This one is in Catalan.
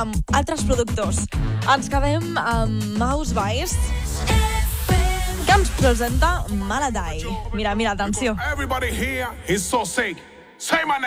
amb altres productors. Ens quedem amb Mouse Vice, que ens presenta Maladai. Mira, atenció. Everybody here is so sick. Say my name.